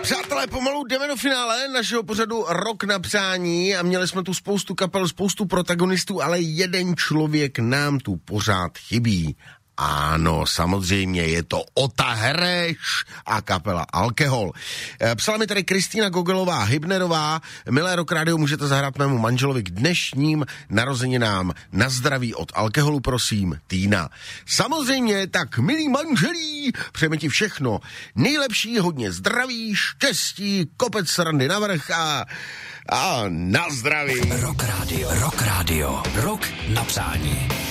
Přátelé, pomalu jdeme do finále našeho pořadu Rok na přání a měli jsme tu spoustu kapel, spoustu protagonistů, ale jeden člověk nám tu pořád chybí. Ano, samozřejmě, je to Ota Hereš a kapela Alkohol. Psala mi tady Kristýna Gogelová Hybnerová. Milé Rock Radio, můžete zahrát mému manželovi k dnešním narozeninám. Na zdraví od Alkoholu, prosím, Týna. Samozřejmě, tak milí manželí, přejeme ti všechno nejlepší, hodně zdraví, štěstí, kopec srandy navrch a na zdraví. Rock Radio, rok na přání.